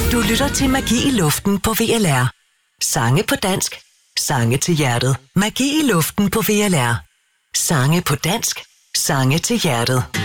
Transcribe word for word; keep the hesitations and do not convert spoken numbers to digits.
Du lytter til Magi i Luften på V L R. Sange på dansk. Sange til hjertet. Magi i Luften på V L R. Sange på dansk. Sange til hjertet.